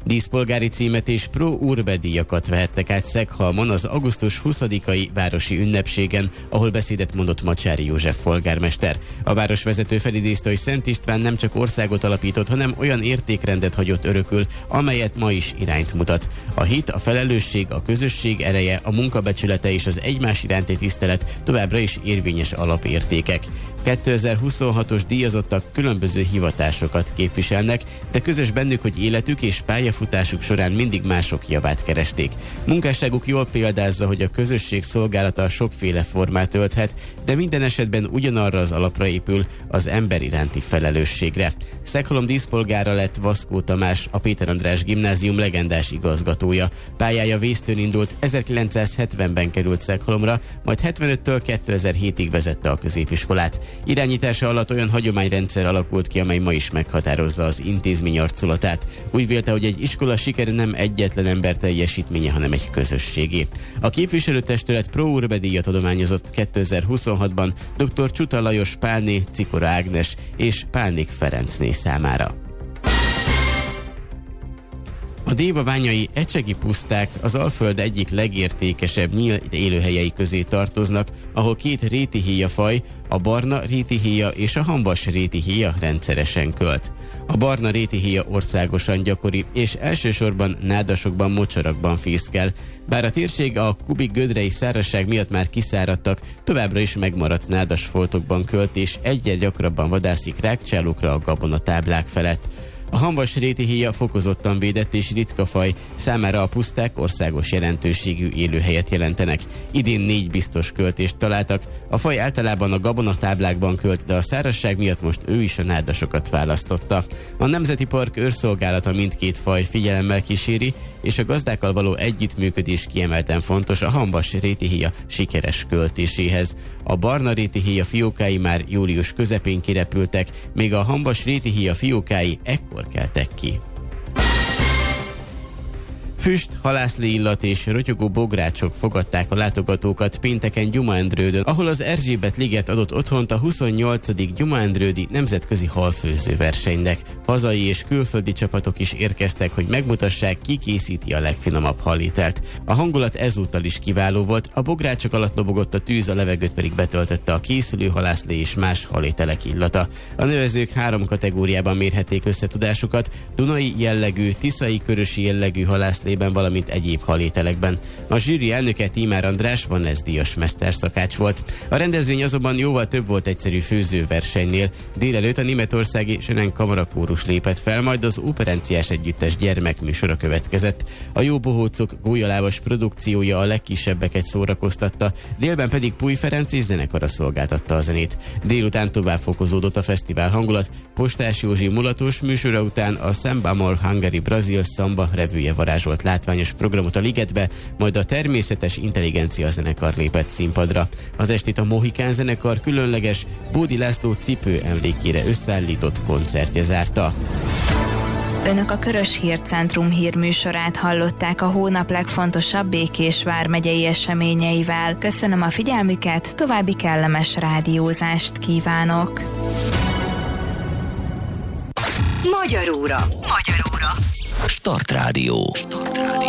Díszpolgári címet és Pro Urbe díjakat vehettek át Szeghalmon az augusztus 20-ai városi ünnepségen, ahol beszédet mondott Macsáry József polgármester. A városvezető felidézte, hogy Szent István nem csak országot alapított, hanem olyan értékrendet hagyott örökül, amelyet ma is irányt mutat. A hit, a felelősség, a közösség ereje, a munkabecsülete és az egymás iránti tisztelet továbbra is érvényes alapértékek. 2026-os díjazottak különböző hivatásokat képviselnek, de közös bennük, hogy életük és pályafutásuk során mindig mások javát keresték. Munkásságuk jól példázza, hogy a közösség szolgálata sokféle formát ölthet, de minden esetben ugyanarra az alapra épül, az ember iránti felelősségre. Szeghalom díszpolgára lett Vaszkó Tamás, a Péter András Gimnázium legendás igazgatója. Pályája vésztőn indult, 1970-ben került Szeghalomra, majd 75-től 2007-ig vezette a középiskolát. Irányítása alatt olyan hagyományrendszer alakult ki, amely ma is meghatározza az intézmény arculatát. Úgy vélte, hogy egy iskola sikere nem egyetlen ember teljesítménye, hanem egy közösségé. A képviselőtestület Pro Urbe díjat adományozott 2026-ban dr. Csuta Lajos Pálné, Cikora Ágnes és Pálnék Ferencné számára. A dévaványai ecsegi puszták az Alföld egyik legértékesebb nyílt élőhelyei közé tartoznak, ahol két rétihéjafaj, a barna rétihéja és a hamvas rétihéja rendszeresen költ. A barna rétihéja országosan gyakori, és elsősorban nádasokban, mocsarakban fészkel. Bár a térség a kubik-gödrei szárazság miatt már kiszáradtak, továbbra is megmaradt nádas foltokban költ, és egyre gyakrabban vadászik rágcsálókra a gabonatáblák felett. A hamvas rétihéja fokozottan védett és ritka faj, számára a puszták országos jelentőségű élőhelyet jelentenek. Idén 4 biztos költést találtak, a faj általában a gabonatáblákban költ, de a szárazság miatt most ő is a nádasokat választotta. A Nemzeti Park őrszolgálata mindkét faj figyelemmel kíséri, és a gazdákkal való együttműködés kiemelten fontos a hamvas rétihéja sikeres költéséhez. A barna rétihéja fiókái már július közepén kirepültek, míg a hamvas rétihéja fiókái ekkor keltek ki. Füst, halászlé illat és rötyögő bográcsok fogadták a látogatókat pénteken Gyumaendrődön, ahol az Erzsébet-liget adott otthont a 28. Gyumaendrődi nemzetközi halfőző versenynek. Hazai és külföldi csapatok is érkeztek, hogy megmutassák, ki készíti a legfinomabb halételt. A hangulat ezúttal is kiváló volt, a bográcsok alatt lobogott a tűz, a levegőt pedig betöltötte a készülő halászlé és más halételek illata. A nevezők 3 kategóriában mérhették összetudásukat: dunai jellegű, tiszai körösi jellegű halászlé, valamint egyéb halételekben. A zsűri elnöke Tímár András Vannes díjas mesterszakács volt. A rendezvény azonban jóval több volt egyszerű főzőversenynél. Délelőtt a németországi Sönen Kamarakórus lépett fel, majd az operenciás együttes gyermekműsora következett. A Jó bohócok gólyalábas produkciója a legkisebbeket szórakoztatta, délben pedig Puy Ferenc és zenekara szolgáltatta a zenét. Délután tovább fokozódott a fesztivál hangulat. Postás Józsi mulatos műsora után a Samba Amor Hungary Brazil Samba revűje varázsolt látványos programot a ligetbe, majd a Természetes Intelligencia zenekar lépett színpadra. Az estét a Mohikán zenekar különleges Bódi László cipő emlékére összeállított koncertje zárta. Önök a Körös Hírcentrum hírműsorát hallották a hónap legfontosabb Békés vármegyei eseményeivel. Köszönöm a figyelmüket, további kellemes rádiózást kívánok! Magyaróra. Startrádió.